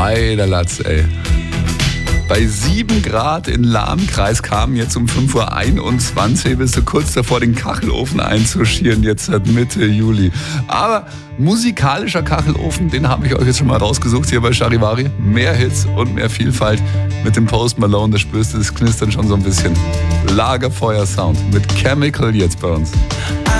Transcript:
Eiderlatz, ey. Bei 7 Grad in Lahmkreis kamen jetzt um 5:21 Uhr, bist du kurz davor, den Kachelofen einzuschieren, jetzt seit Mitte Juli. Aber musikalischer Kachelofen, den habe ich euch jetzt schon mal rausgesucht hier bei Charivari. Mehr Hits und mehr Vielfalt mit dem Post Malone, da spürst du das Knistern schon so ein bisschen. Lagerfeuer-Sound mit Chemical jetzt bei uns.